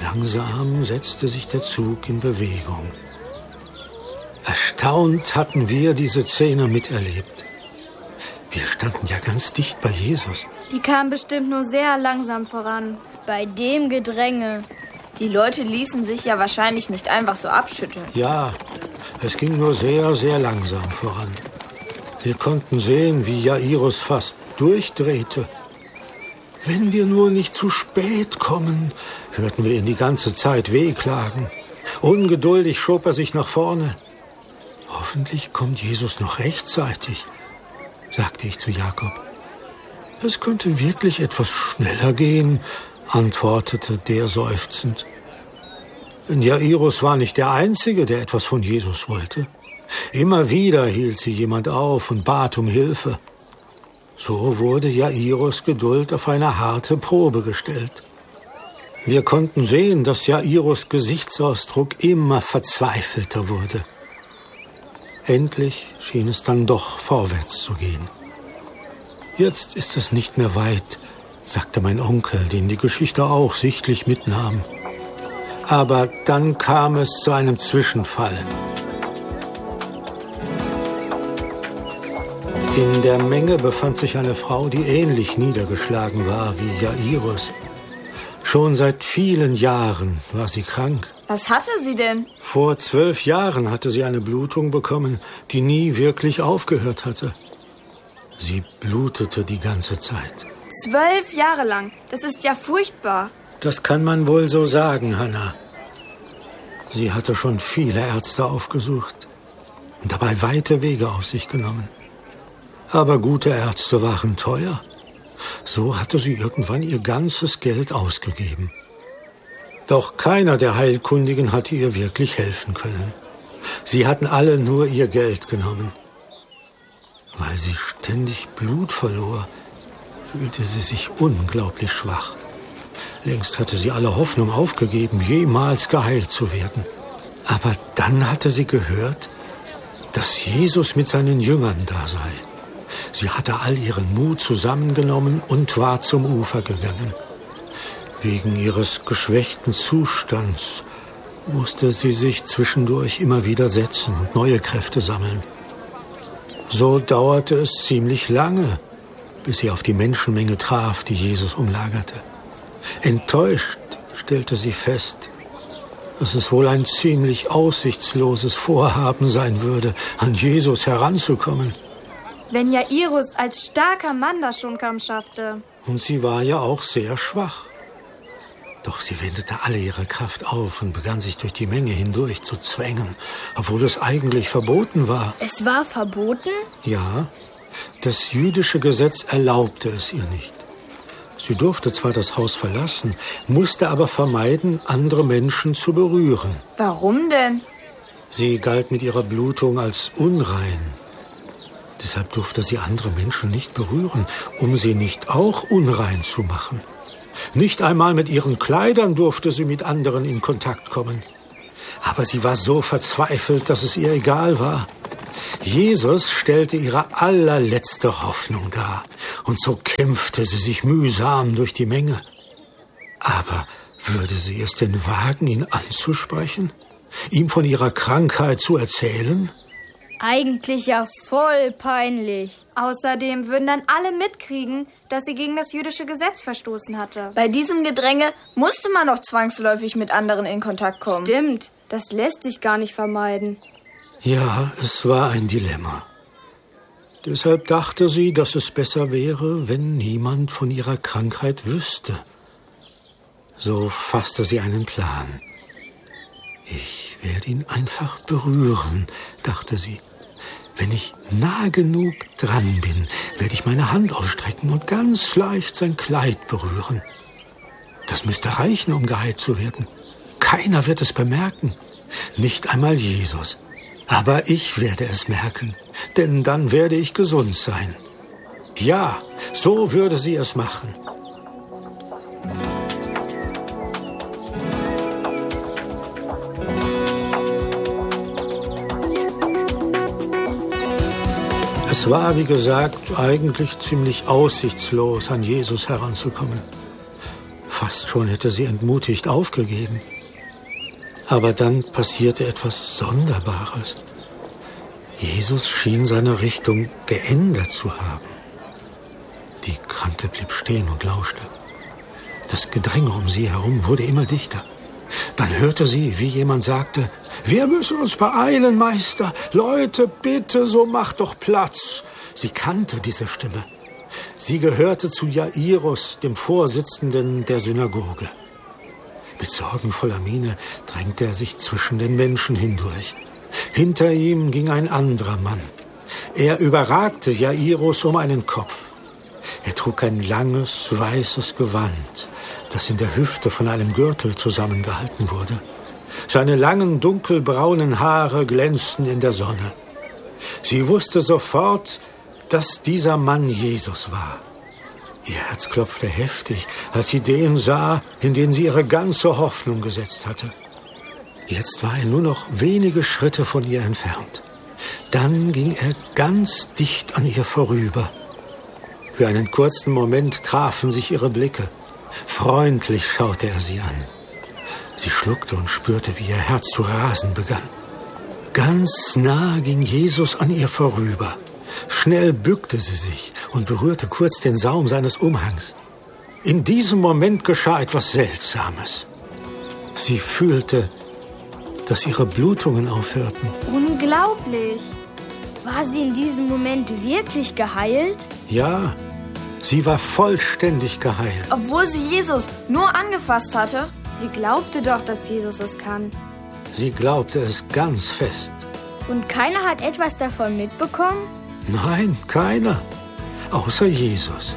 Langsam setzte sich der Zug in Bewegung. Erstaunt hatten wir diese Szene miterlebt. Wir standen ja ganz dicht bei Jesus. Die kamen bestimmt nur sehr langsam voran. Bei dem Gedränge. Die Leute ließen sich ja wahrscheinlich nicht einfach so abschütteln. Ja, es ging nur sehr, sehr langsam voran. Wir konnten sehen, wie Jairus fast durchdrehte. Wenn wir nur nicht zu spät kommen, hörten wir ihn die ganze Zeit wehklagen. Ungeduldig schob er sich nach vorne. Hoffentlich kommt Jesus noch rechtzeitig, sagte ich zu Jakob. Es könnte wirklich etwas schneller gehen, antwortete der seufzend. Denn Jairus war nicht der Einzige, der etwas von Jesus wollte. Immer wieder hielt sie jemand auf und bat um Hilfe. So wurde Jairus' Geduld auf eine harte Probe gestellt. Wir konnten sehen, dass Jairus' Gesichtsausdruck immer verzweifelter wurde. Endlich schien es dann doch vorwärts zu gehen. Jetzt ist es nicht mehr weit, sagte mein Onkel, den die Geschichte auch sichtlich mitnahm. Aber dann kam es zu einem Zwischenfall. In der Menge befand sich eine Frau, die ähnlich niedergeschlagen war wie Jairus. Schon seit vielen Jahren war sie krank. Was hatte sie denn? Vor 12 Jahren hatte sie eine Blutung bekommen, die nie wirklich aufgehört hatte. Sie blutete die ganze Zeit. 12 Jahre lang. Das ist ja furchtbar. Das kann man wohl so sagen, Hannah. Sie hatte schon viele Ärzte aufgesucht und dabei weite Wege auf sich genommen. Aber gute Ärzte waren teuer. So hatte sie irgendwann ihr ganzes Geld ausgegeben. Doch keiner der Heilkundigen hatte ihr wirklich helfen können. Sie hatten alle nur ihr Geld genommen. Weil sie ständig Blut verlor, fühlte sie sich unglaublich schwach. Längst hatte sie alle Hoffnung aufgegeben, jemals geheilt zu werden. Aber dann hatte sie gehört, dass Jesus mit seinen Jüngern da sei. Sie hatte all ihren Mut zusammengenommen und war zum Ufer gegangen. Wegen ihres geschwächten Zustands musste sie sich zwischendurch immer wieder setzen und neue Kräfte sammeln. So dauerte es ziemlich lange, bis sie auf die Menschenmenge traf, die Jesus umlagerte. Enttäuscht stellte sie fest, dass es wohl ein ziemlich aussichtsloses Vorhaben sein würde, an Jesus heranzukommen. Wenn Jairus als starker Mann das schon kaum schaffte. Und sie war ja auch sehr schwach. Doch sie wendete alle ihre Kraft auf und begann sich durch die Menge hindurch zu zwängen, obwohl es eigentlich verboten war. Es war verboten? Ja, das jüdische Gesetz erlaubte es ihr nicht. Sie durfte zwar das Haus verlassen, musste aber vermeiden, andere Menschen zu berühren. Warum denn? Sie galt mit ihrer Blutung als unrein. Deshalb durfte sie andere Menschen nicht berühren, um sie nicht auch unrein zu machen. Nicht einmal mit ihren Kleidern durfte sie mit anderen in Kontakt kommen. Aber sie war so verzweifelt, dass es ihr egal war. Jesus stellte ihre allerletzte Hoffnung dar. Und so kämpfte sie sich mühsam durch die Menge. Aber würde sie es denn wagen, ihn anzusprechen? Ihm von ihrer Krankheit zu erzählen? Eigentlich ja voll peinlich. Außerdem würden dann alle mitkriegen, dass sie gegen das jüdische Gesetz verstoßen hatte. Bei diesem Gedränge musste man doch zwangsläufig mit anderen in Kontakt kommen. Stimmt, das lässt sich gar nicht vermeiden. Ja, es war ein Dilemma. Deshalb dachte sie, dass es besser wäre, wenn niemand von ihrer Krankheit wüsste. So fasste sie einen Plan. Ich werde ihn einfach berühren, dachte sie. Wenn ich nah genug dran bin, werde ich meine Hand ausstrecken und ganz leicht sein Kleid berühren. Das müsste reichen, um geheilt zu werden. Keiner wird es bemerken, nicht einmal Jesus. Aber ich werde es merken, denn dann werde ich gesund sein. Ja, so würde sie es machen. Es war, wie gesagt, eigentlich ziemlich aussichtslos, an Jesus heranzukommen. Fast schon hätte sie entmutigt aufgegeben. Aber dann passierte etwas Sonderbares. Jesus schien seine Richtung geändert zu haben. Die Kranke blieb stehen und lauschte. Das Gedränge um sie herum wurde immer dichter. Dann hörte sie, wie jemand sagte: Wir müssen uns beeilen, Meister. Leute, bitte, so macht doch Platz. Sie kannte diese Stimme. Sie gehörte zu Jairus, dem Vorsitzenden der Synagoge. Mit sorgenvoller Miene drängte er sich zwischen den Menschen hindurch. Hinter ihm ging ein anderer Mann. Er überragte Jairus um einen Kopf. Er trug ein langes, weißes Gewand, das in der Hüfte von einem Gürtel zusammengehalten wurde. Seine langen, dunkelbraunen Haare glänzten in der Sonne. Sie wusste sofort, dass dieser Mann Jesus war. Ihr Herz klopfte heftig, als sie den sah, in den sie ihre ganze Hoffnung gesetzt hatte. Jetzt war er nur noch wenige Schritte von ihr entfernt. Dann ging er ganz dicht an ihr vorüber. Für einen kurzen Moment trafen sich ihre Blicke. Freundlich schaute er sie an. Sie schluckte und spürte, wie ihr Herz zu rasen begann. Ganz nah ging Jesus an ihr vorüber. Schnell bückte sie sich und berührte kurz den Saum seines Umhangs. In diesem Moment geschah etwas Seltsames. Sie fühlte, dass ihre Blutungen aufhörten. Unglaublich. War sie in diesem Moment wirklich geheilt? Ja, sie war vollständig geheilt. Obwohl sie Jesus nur angefasst hatte? Sie glaubte doch, dass Jesus es kann. Sie glaubte es ganz fest. Und keiner hat etwas davon mitbekommen? Nein, keiner. Außer Jesus.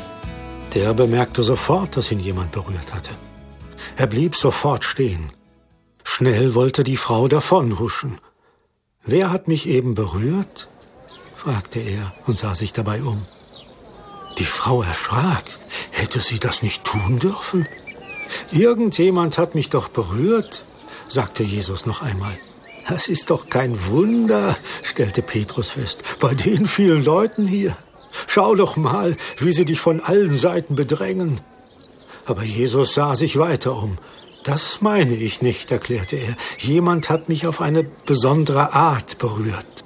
Der bemerkte sofort, dass ihn jemand berührt hatte. Er blieb sofort stehen. Schnell wollte die Frau davonhuschen. »Wer hat mich eben berührt?« fragte er und sah sich dabei um. Die Frau erschrak. Hätte sie das nicht tun dürfen? »Irgendjemand hat mich doch berührt«, sagte Jesus noch einmal. »Das ist doch kein Wunder«, stellte Petrus fest, »bei den vielen Leuten hier. Schau doch mal, wie sie dich von allen Seiten bedrängen.« Aber Jesus sah sich weiter um. »Das meine ich nicht«, erklärte er. »Jemand hat mich auf eine besondere Art berührt.«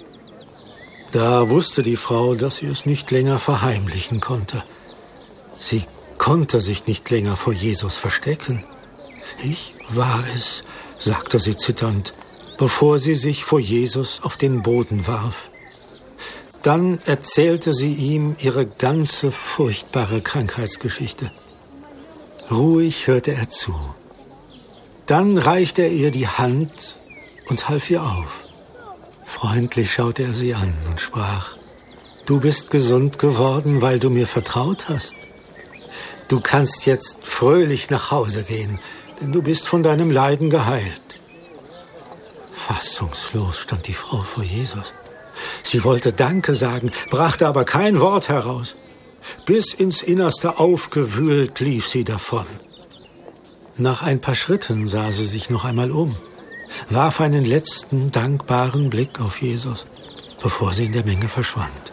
Da wusste die Frau, dass sie es nicht länger verheimlichen konnte. Sie konnte sich nicht länger vor Jesus verstecken. »Ich war es«, sagte sie zitternd, bevor sie sich vor Jesus auf den Boden warf. Dann erzählte sie ihm ihre ganze furchtbare Krankheitsgeschichte. Ruhig hörte er zu. Dann reichte er ihr die Hand und half ihr auf. Freundlich schaute er sie an und sprach: »Du bist gesund geworden, weil du mir vertraut hast. Du kannst jetzt fröhlich nach Hause gehen, denn du bist von deinem Leiden geheilt.« Fassungslos stand die Frau vor Jesus. Sie wollte Danke sagen, brachte aber kein Wort heraus. Bis ins Innerste aufgewühlt lief sie davon. Nach ein paar Schritten sah sie sich noch einmal um, warf einen letzten dankbaren Blick auf Jesus, bevor sie in der Menge verschwand.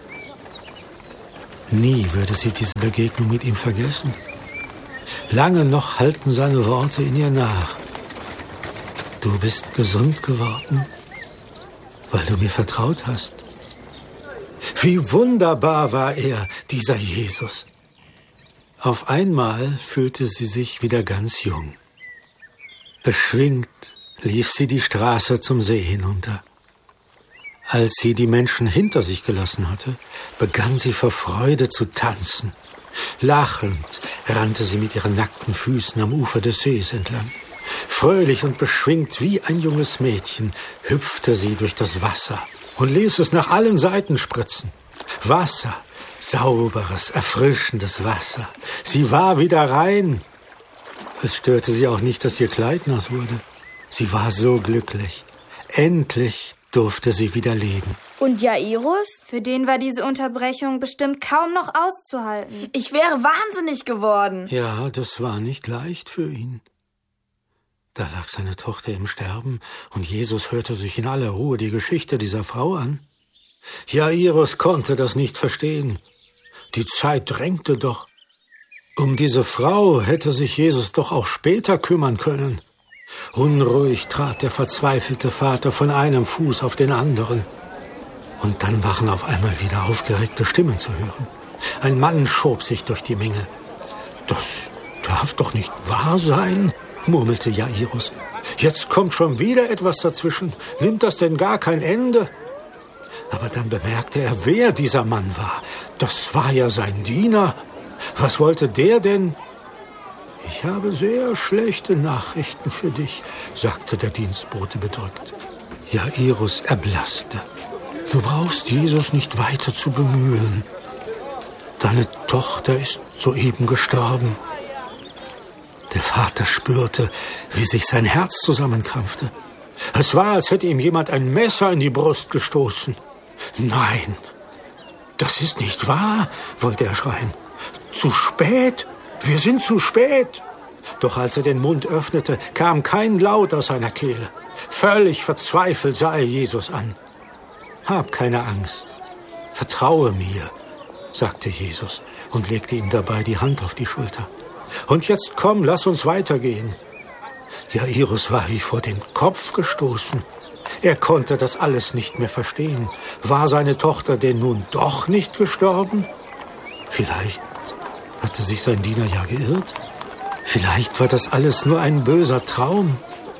Nie würde sie diese Begegnung mit ihm vergessen. Lange noch hallten seine Worte in ihr nach. »Du bist gesund geworden, weil du mir vertraut hast.« Wie wunderbar war er, dieser Jesus. Auf einmal fühlte sie sich wieder ganz jung. Beschwingt lief sie die Straße zum See hinunter. Als sie die Menschen hinter sich gelassen hatte, begann sie vor Freude zu tanzen. Lachend rannte sie mit ihren nackten Füßen am Ufer des Sees entlang. Fröhlich und beschwingt wie ein junges Mädchen hüpfte sie durch das Wasser und ließ es nach allen Seiten spritzen. Wasser, sauberes, erfrischendes Wasser. Sie war wieder rein. Es störte sie auch nicht, dass ihr Kleid nass wurde. Sie war so glücklich. Endlich durfte sie wieder leben. Und Jairus? Für den war diese Unterbrechung bestimmt kaum noch auszuhalten. Ich wäre wahnsinnig geworden. Ja, das war nicht leicht für ihn. Da lag seine Tochter im Sterben und Jesus hörte sich in aller Ruhe die Geschichte dieser Frau an. Jairus konnte das nicht verstehen. Die Zeit drängte doch. Um diese Frau hätte sich Jesus doch auch später kümmern können. Unruhig trat der verzweifelte Vater von einem Fuß auf den anderen. Und dann waren auf einmal wieder aufgeregte Stimmen zu hören. Ein Mann schob sich durch die Menge. »Das darf doch nicht wahr sein«, murmelte Jairus. »Jetzt kommt schon wieder etwas dazwischen. Nimmt das denn gar kein Ende?« Aber dann bemerkte er, wer dieser Mann war. Das war ja sein Diener. Was wollte der denn? »Ich habe sehr schlechte Nachrichten für dich«, sagte der Dienstbote bedrückt. Jairus erblasste. »Du brauchst Jesus nicht weiter zu bemühen. Deine Tochter ist soeben gestorben.« Der Vater spürte, wie sich sein Herz zusammenkrampfte. Es war, als hätte ihm jemand ein Messer in die Brust gestoßen. »Nein, das ist nicht wahr«, wollte er schreien. »Zu spät! Wir sind zu spät!« Doch als er den Mund öffnete, kam kein Laut aus seiner Kehle. Völlig verzweifelt sah er Jesus an. »Hab keine Angst. Vertraue mir«, sagte Jesus und legte ihm dabei die Hand auf die Schulter. »Und jetzt komm, lass uns weitergehen.« Jairus war wie vor den Kopf gestoßen. Er konnte das alles nicht mehr verstehen. War seine Tochter denn nun doch nicht gestorben? Vielleicht hatte sich sein Diener ja geirrt. Vielleicht war das alles nur ein böser Traum.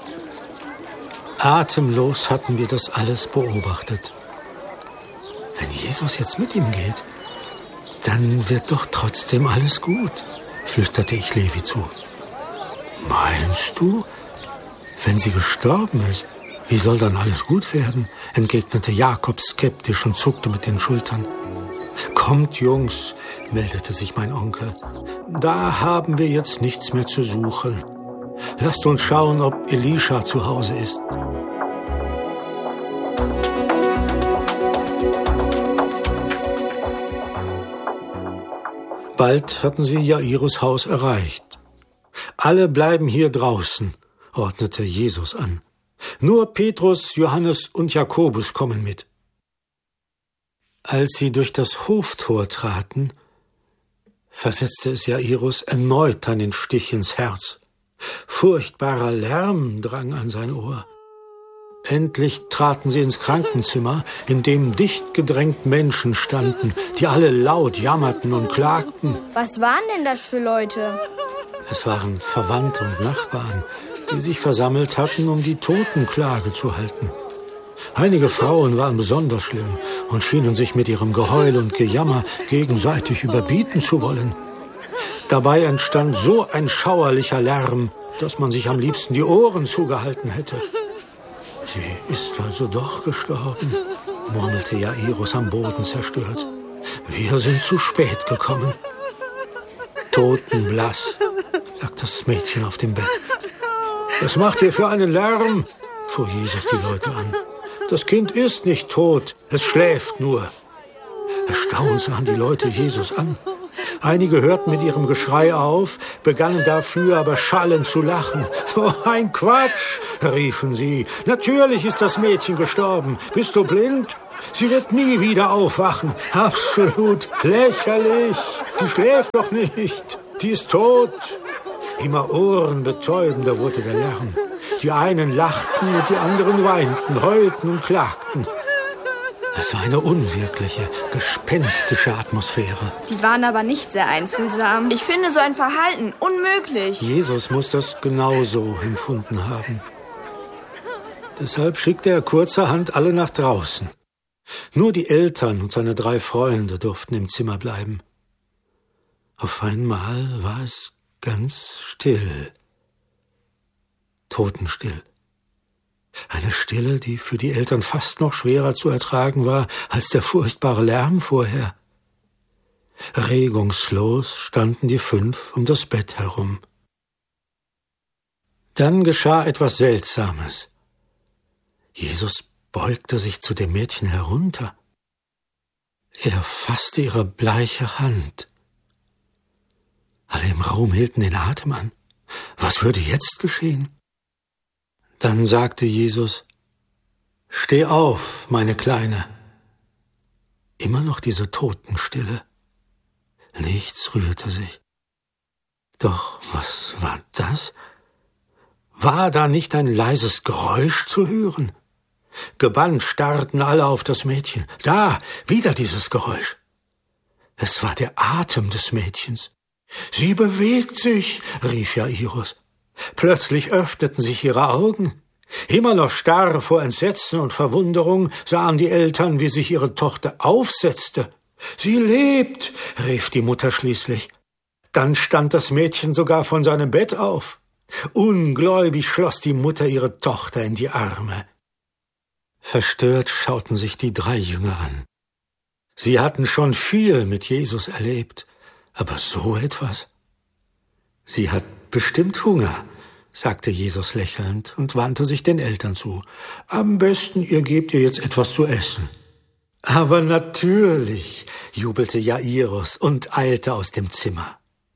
Atemlos hatten wir das alles beobachtet. Wenn Jesus jetzt mit ihm geht, dann wird doch trotzdem alles gut, flüsterte ich Levi zu. Meinst du? Wenn sie gestorben ist, wie soll dann alles gut werden? Entgegnete Jakob skeptisch und zuckte mit den Schultern. Kommt, Jungs, meldete sich mein Onkel. Da haben wir jetzt nichts mehr zu suchen. Lasst uns schauen, ob Elisha zu Hause ist. Bald hatten sie Jairus Haus erreicht. Alle bleiben hier draußen, ordnete Jesus an. Nur Petrus, Johannes und Jakobus kommen mit. Als sie durch das Hoftor traten, versetzte es Jairus erneut einen Stich ins Herz. Furchtbarer Lärm drang an sein Ohr. Endlich traten sie ins Krankenzimmer, in dem dicht gedrängt Menschen standen, die alle laut jammerten und klagten. Was waren denn das für Leute? Es waren Verwandte und Nachbarn, die sich versammelt hatten, um die Totenklage zu halten. Einige Frauen waren besonders schlimm und schienen sich mit ihrem Geheul und Gejammer gegenseitig überbieten zu wollen. Dabei entstand so ein schauerlicher Lärm, dass man sich am liebsten die Ohren zugehalten hätte. Sie ist also doch gestorben, murmelte Jairus am Boden zerstört. Wir sind zu spät gekommen. Totenblass, lag das Mädchen auf dem Bett. Was macht ihr für einen Lärm? Fuhr Jesus die Leute an. Das Kind ist nicht tot, es schläft nur. Erstaunt sahen die Leute Jesus an. Einige hörten mit ihrem Geschrei auf, begannen dafür aber schallend zu lachen. »Oh, ein Quatsch«, riefen sie. »Natürlich ist das Mädchen gestorben. Bist du blind? Sie wird nie wieder aufwachen. Absolut lächerlich. Die schläft doch nicht. Die ist tot.« Immer ohrenbetäubender wurde der Lärm. Die einen lachten und die anderen weinten, heulten und klagten. Es war eine unwirkliche, gespenstische Atmosphäre. Die waren aber nicht sehr einfühlsam. Ich finde so ein Verhalten unmöglich. Jesus muss das genauso empfunden haben. Deshalb schickte er kurzerhand alle nach draußen. Nur die Eltern und seine 3 Freunde durften im Zimmer bleiben. Auf einmal war es ganz still. Totenstill. Eine Stille, die für die Eltern fast noch schwerer zu ertragen war als der furchtbare Lärm vorher. Regungslos standen die 5 um das Bett herum. Dann geschah etwas Seltsames. Jesus beugte sich zu dem Mädchen herunter. Er fasste ihre bleiche Hand. Alle im Raum hielten den Atem an. Was würde jetzt geschehen? Dann sagte Jesus, »Steh auf, meine Kleine.« Immer noch diese Totenstille. Nichts rührte sich. Doch was war das? War da nicht ein leises Geräusch zu hören? Gebannt starrten alle auf das Mädchen. Da, wieder dieses Geräusch. Es war der Atem des Mädchens. »Sie bewegt sich«, rief Jairus. Plötzlich öffneten sich ihre Augen. Immer noch starr vor Entsetzen und Verwunderung sahen die Eltern, wie sich ihre Tochter aufsetzte. »Sie lebt«, rief die Mutter schließlich. Dann stand das Mädchen sogar von seinem Bett auf. Ungläubig schloss die Mutter ihre Tochter in die Arme. Verstört schauten sich die 3 Jünger an. Sie hatten schon viel mit Jesus erlebt, aber so etwas? »Sie hat bestimmt Hunger«, sagte Jesus lächelnd und wandte sich den Eltern zu. »Am besten, ihr gebt ihr jetzt etwas zu essen.« »Aber natürlich«, jubelte Jairus und eilte aus dem Zimmer.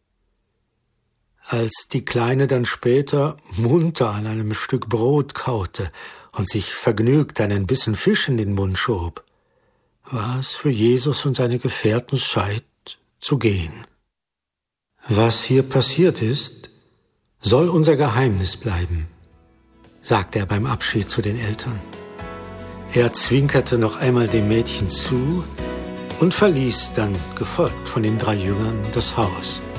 Als die Kleine dann später munter an einem Stück Brot kaute und sich vergnügt einen Bissen Fisch in den Mund schob, war es für Jesus und seine Gefährten Zeit zu gehen. »Was hier passiert ist, soll unser Geheimnis bleiben«, sagte er beim Abschied zu den Eltern. Er zwinkerte noch einmal dem Mädchen zu und verließ dann, gefolgt von den 3 Jüngern, das Haus.